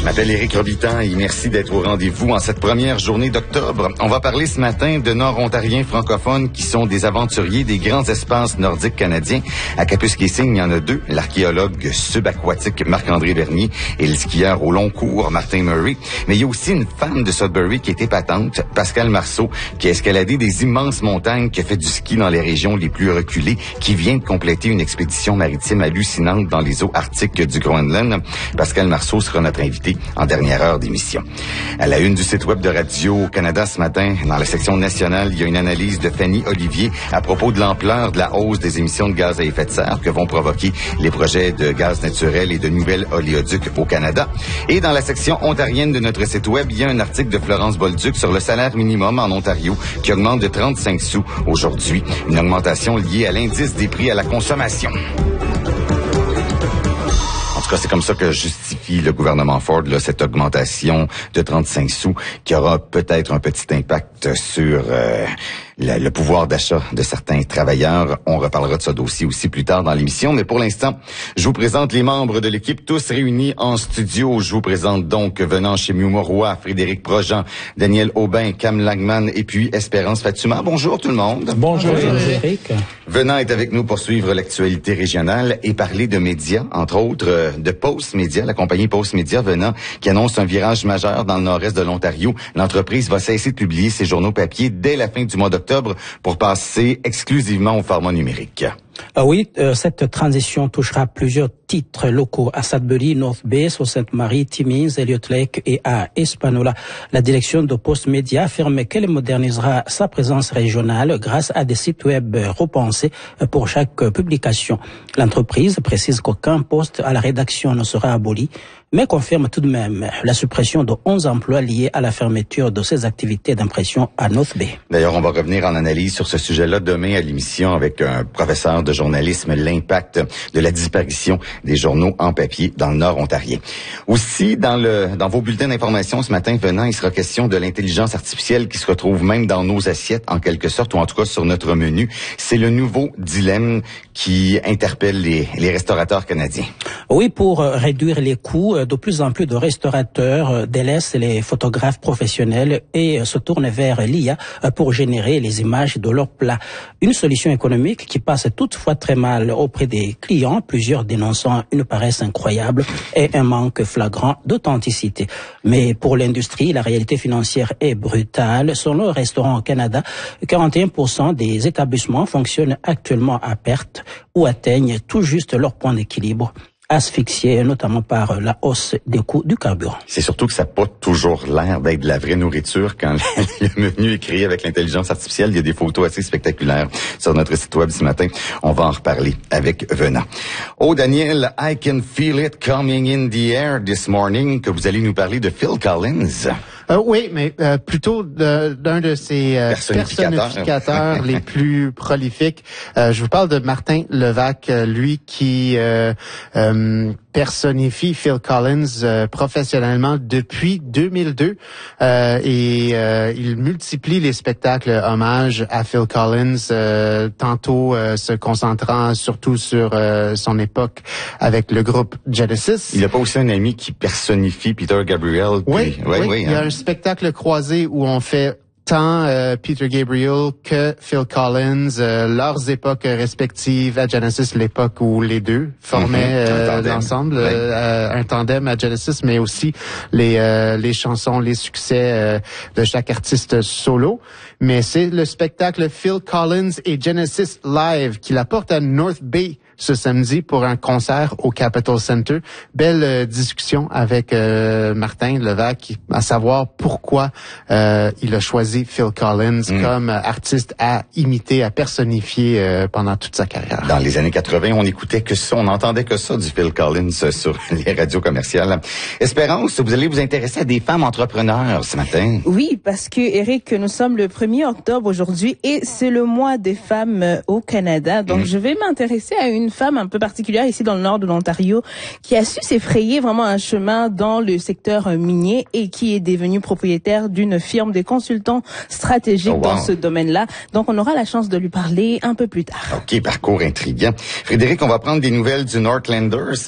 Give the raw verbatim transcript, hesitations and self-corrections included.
Je m'appelle Éric Robitaille et merci d'être au rendez-vous en cette première journée d'octobre. On va parler ce matin de Nord-Ontariens francophones qui sont des aventuriers des grands espaces nordiques canadiens. À Capus-Kissing, il y en a deux, l'archéologue subaquatique Marc-André Bernier et le skieur au long cours Martin Murray. Mais il y a aussi une femme de Sudbury qui est épatante, Pascal Marceau, qui a escaladé des immenses montagnes, qui a fait du ski dans les régions les plus reculées, qui vient de compléter une expédition maritime hallucinante dans les eaux arctiques du Groenland. Pascal Marceau sera notre invité en dernière heure d'émission. À la une du site web de Radio-Canada ce matin, dans la section nationale, il y a une analyse de Fanny Olivier à propos de l'ampleur de la hausse des émissions de gaz à effet de serre que vont provoquer les projets de gaz naturel et de nouvelles oléoducs au Canada. Et dans la section ontarienne de notre site web, il y a un article de Florence Bolduc sur le salaire minimum en Ontario qui augmente de trente-cinq sous aujourd'hui. Une augmentation liée à l'indice des prix à la consommation. En tout cas, c'est comme ça que justifie le gouvernement Ford là, cette augmentation de trente-cinq sous qui aura peut-être un petit impact sur euh, le, le pouvoir d'achat de certains travailleurs. On reparlera de ce dossier aussi plus tard dans l'émission. Mais pour l'instant, je vous présente les membres de l'équipe, tous réunis en studio. Je vous présente donc, venant chez Miu-Morois, Frédéric Projean, Daniel Aubin, Cam Langman et puis Espérance Fatuma. Bonjour tout le monde. Bonjour, Bonjour Eric. Venant est avec nous pour suivre l'actualité régionale et parler de médias, entre autres euh, de Post Media, la compagnie Post Media Venant, qui annonce un virage majeur dans le nord-est de l'Ontario. L'entreprise va cesser de publier ses journaux papier dès la fin du mois d'octobre pour passer exclusivement au format numérique. Ah oui, euh, cette transition touchera plusieurs titres locaux à Sudbury, North Bay, Sault-Sainte-Marie, Timmins, Elliot Lake et à Espanola. La direction de Post Media affirme qu'elle modernisera sa présence régionale grâce à des sites web repensés pour chaque publication. L'entreprise précise qu'aucun poste à la rédaction ne sera aboli, mais confirme tout de même la suppression de onze emplois liés à la fermeture de ses activités d'impression à North Bay. D'ailleurs, on va revenir en analyse sur ce sujet-là demain à l'émission avec un professeur de journalisme, l'impact de la disparition des journaux en papier dans le nord ontarien. Aussi, dans le dans vos bulletins d'information ce matin, venant, il sera question de l'intelligence artificielle qui se retrouve même dans nos assiettes, en quelque sorte, ou en tout cas sur notre menu. C'est le nouveau dilemme qui interpelle les, les restaurateurs canadiens. Oui, pour réduire les coûts, de plus en plus de restaurateurs délaissent les photographes professionnels et se tournent vers l'I A pour générer les images de leurs plats. Une solution économique qui passe toutefois très mal auprès des clients, plusieurs dénonçant une paresse incroyable et un manque flagrant d'authenticité. Mais pour l'industrie, la réalité financière est brutale. Selon Restaurants Canada, quarante et un pour cent des établissements fonctionnent actuellement à perte ou atteignent tout juste leur point d'équilibre, asphyxiés notamment par la hausse des coûts du carburant. C'est surtout que ça n'a pas toujours l'air d'être de la vraie nourriture quand le menu est créé avec l'intelligence artificielle. Il y a des photos assez spectaculaires sur notre site web ce matin. On va en reparler avec Venant. Oh Daniel, I can feel it coming in the air this morning, que vous allez nous parler de Phil Collins. Euh, oui, mais euh, plutôt de, d'un de ces euh, personnificateurs, personnificateurs les plus prolifiques. Euh, je vous parle de Martin Levac, lui qui euh, euh, personnifie Phil Collins euh, professionnellement depuis deux mille deux euh, et euh, il multiplie les spectacles hommages à Phil Collins, euh, tantôt euh, se concentrant surtout sur euh, son époque avec le groupe Genesis. Il n'a pas aussi un ami qui personnifie Peter Gabriel? Puis... Oui, oui, oui, il y a un spectacle croisé où on fait tant euh, Peter Gabriel que Phil Collins, euh, leurs époques respectives à Genesis, l'époque où les deux formaient euh, l'ensemble, oui. euh, un tandem à Genesis, mais aussi les euh, les chansons, les succès euh, de chaque artiste solo. Mais c'est le spectacle Phil Collins et Genesis Live qui l'apporte à North Bay ce samedi pour un concert au Capitol Center. Belle euh, discussion avec euh, Martin Levac, à savoir pourquoi euh, il a choisi Phil Collins mm. comme artiste à imiter, à personnifier euh, pendant toute sa carrière. Dans les années quatre-vingt, on écoutait que ça, on n'entendait que ça du Phil Collins sur les radios commerciales. Espérance, vous allez vous intéresser à des femmes entrepreneurs ce matin. Oui, parce que Eric, nous sommes le premier octobre aujourd'hui et c'est le mois des femmes au Canada. Donc, mm. je vais m'intéresser à une une femme un peu particulière ici dans le nord de l'Ontario qui a su s'effrayer vraiment un chemin dans le secteur minier et qui est devenue propriétaire d'une firme de consultants stratégiques oh, wow. dans ce domaine-là. Donc, on aura la chance de lui parler un peu plus tard. OK, parcours intriguant. Frédéric, on va prendre des nouvelles du Northlanders.